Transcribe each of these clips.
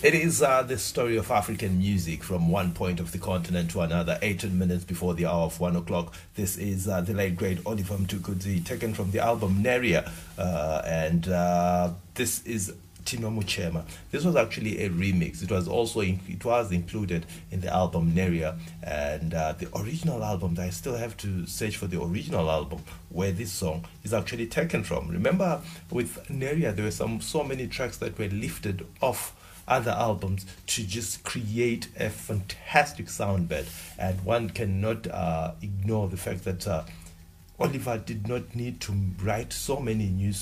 It is the story of African music from one point of the continent to another, 18 minutes before the hour of 1 o'clock. This is the late great Oliver Mtukudzi, taken from the album Neria, and this is Tino Muchema. This was actually a remix. It was included in the album Neria, and the original album. I still have to search for the original album where this song is actually taken from. Remember, with Neria, there were so many tracks that were lifted off other albums to just create a fantastic sound bed, and one cannot ignore the fact that Oliver did not need to write so many new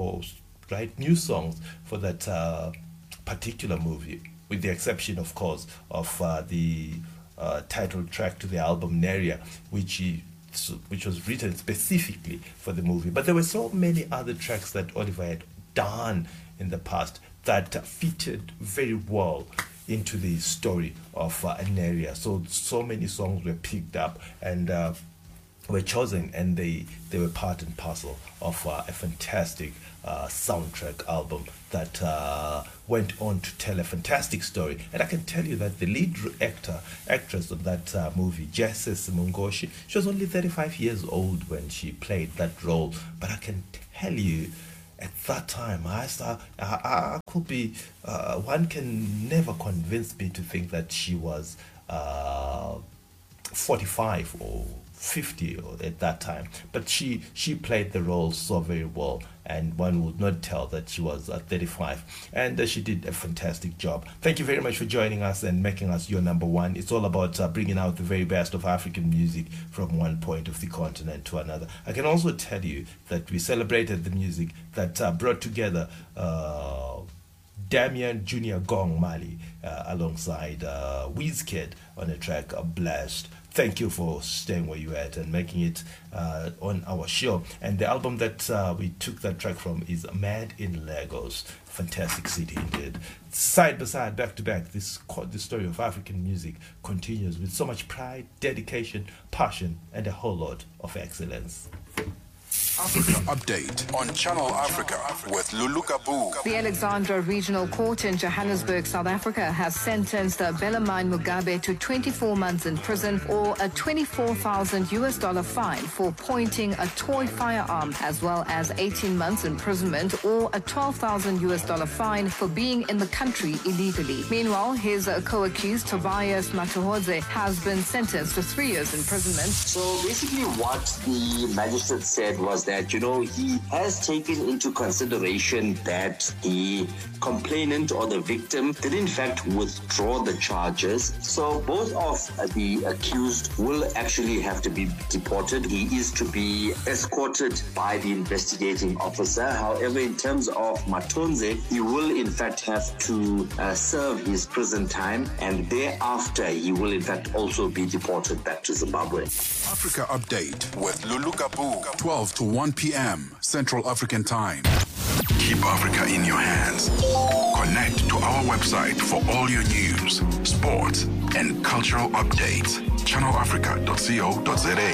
songs for that particular movie, with the exception, of course, of the title track to the album Neria, which was written specifically for the movie. But there were so many other tracks that Oliver had done in the past that fitted very well into the story of Neria. So many songs were picked up and were chosen, and they were part and parcel of a fantastic soundtrack album that went on to tell a fantastic story. And I can tell you that the lead actress of that movie, Jessie Simungoshi, she was only 35 years old when she played that role. But I can tell you, at that time, I could be, one can never convince me to think that she was 45 or 50 at that time. But she played the role so very well, and one would not tell that she was 35. And she did a fantastic job. Thank you very much for joining us and making us your number one. It's all about bringing out the very best of African music from one point of the continent to another. I can also tell you that we celebrated the music that brought together Damian Junior Gong Mali alongside Wizkid on a track Blessed. Thank you for staying where you at and making it on our show. And the album that we took that track from is Mad in Lagos. Fantastic city indeed. Side by side, back to back, the story of African music continues with so much pride, dedication, passion, and a whole lot of excellence. Africa Update on Channel Africa with Lulu Kabu. The Alexandra Regional Court in Johannesburg, South Africa, has sentenced Bellarmine Mugabe to 24 months in prison or a $24,000 fine for pointing a toy firearm, as well as 18 months imprisonment or a $12,000 fine for being in the country illegally. Meanwhile, his co-accused Tobias Matuhodze has been sentenced to 3 years imprisonment. So basically what the magistrate said was that, he has taken into consideration that the complainant or the victim did in fact withdraw the charges. So both of the accused will actually have to be deported. He is to be escorted by the investigating officer. However, in terms of Matonze, he will in fact have to serve his prison time, and thereafter he will in fact also be deported back to Zimbabwe. Africa Update with Lulu Kabu, 12 to 1 p.m. Central African Time. Keep Africa in your hands. Connect to our website for all your news, sports, and cultural updates. channelafrica.co.za